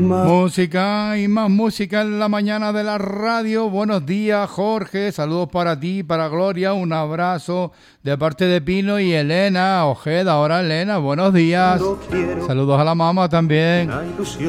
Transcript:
Música y más música en la mañana de la radio. Buenos días, Jorge. Saludos para ti, para Gloria. Un abrazo de parte de Pino y Elena Ojeda. Ahora Elena, buenos días. Saludos a la mamá también.